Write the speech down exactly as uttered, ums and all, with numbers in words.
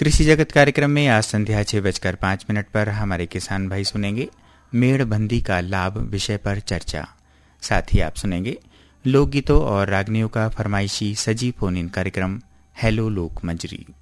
कृषि जगत कार्यक्रम में आज संध्या छह बजकर पांच मिनट पर हमारे किसान भाई सुनेंगे मेड़बंदी का लाभ विषय पर चर्चा। साथ ही आप सुनेंगे लोकगीतों और रागनियों का फरमाइशी सजीव फोन इन कार्यक्रम हेलो लोक मंजरी।